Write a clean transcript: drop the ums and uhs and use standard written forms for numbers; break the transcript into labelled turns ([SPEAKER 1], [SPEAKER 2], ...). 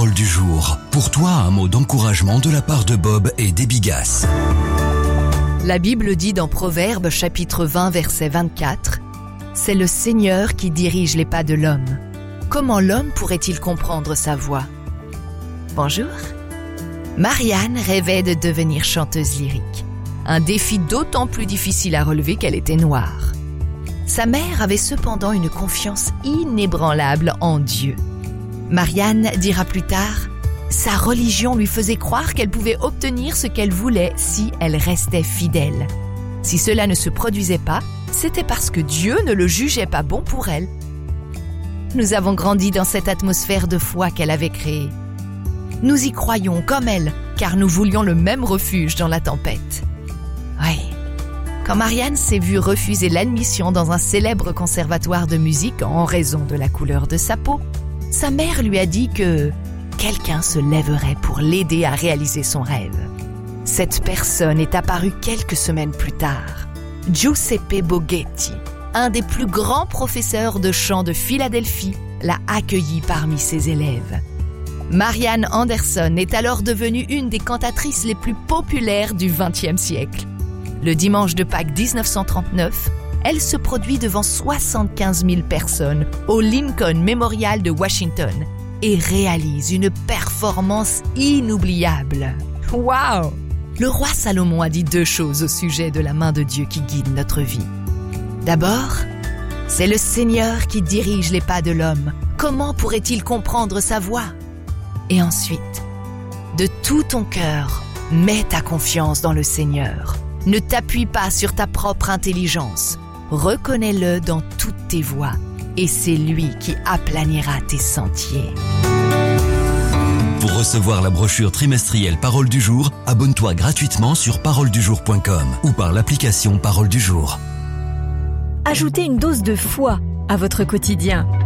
[SPEAKER 1] Parole du jour. Pour toi, un mot d'encouragement de la part de Bob et Debbie Gass.
[SPEAKER 2] La Bible dit dans Proverbes chapitre 20 verset 24 « C'est le Seigneur qui dirige les pas de l'homme. Comment l'homme pourrait-il comprendre sa voix ?» Bonjour. Marianne rêvait de devenir chanteuse lyrique. Un défi d'autant plus difficile à relever qu'elle était noire. Sa mère avait cependant une confiance inébranlable en Dieu. Marianne dira plus tard « Sa religion lui faisait croire qu'elle pouvait obtenir ce qu'elle voulait si elle restait fidèle. Si cela ne se produisait pas, c'était parce que Dieu ne le jugeait pas bon pour elle. » Nous avons grandi dans cette atmosphère de foi qu'elle avait créée. Nous y croyons comme elle, car nous voulions le même refuge dans la tempête. Oui. Quand Marianne s'est vue refuser l'admission dans un célèbre conservatoire de musique en raison de la couleur de sa peau, sa mère lui a dit que quelqu'un se lèverait pour l'aider à réaliser son rêve. Cette personne est apparue quelques semaines plus tard. Giuseppe Boghetti, un des plus grands professeurs de chant de Philadelphie, l'a accueilli parmi ses élèves. Marianne Anderson est alors devenue une des cantatrices les plus populaires du XXe siècle. Le dimanche de Pâques 1939, elle se produit devant 75 000 personnes au Lincoln Memorial de Washington et réalise une performance inoubliable. Waouh! Le roi Salomon a dit 2 choses au sujet de la main de Dieu qui guide notre vie. D'abord, c'est le Seigneur qui dirige les pas de l'homme. Comment pourrait-il comprendre sa voix? Et ensuite, de tout ton cœur, mets ta confiance dans le Seigneur. Ne t'appuie pas sur ta propre intelligence. Reconnais-le dans toutes tes voies et c'est lui qui aplanira tes sentiers.
[SPEAKER 1] Pour recevoir la brochure trimestrielle Parole du jour, abonne-toi gratuitement sur paroledujour.com ou par l'application Parole du jour.
[SPEAKER 3] Ajoutez une dose de foi à votre quotidien